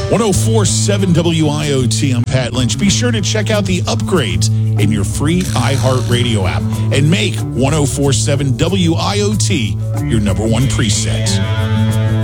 1047 WIOT, I'm Pat Lynch. Be sure to check out the upgrades in your free iHeartRadio app and make 1047 WIOT your number one preset.